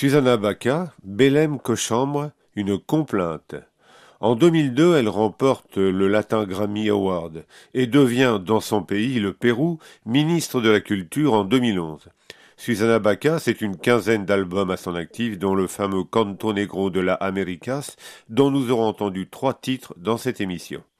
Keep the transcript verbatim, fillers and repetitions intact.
Susana Baca, Belém Cochambre, une complainte. En deux mille deux, elle remporte le Latin Grammy Award et devient, dans son pays, le Pérou, ministre de la Culture en deux mille onze. Susana Baca, c'est une quinzaine d'albums à son actif, dont le fameux Canto Negro de la Américas, dont nous aurons entendu trois titres dans cette émission.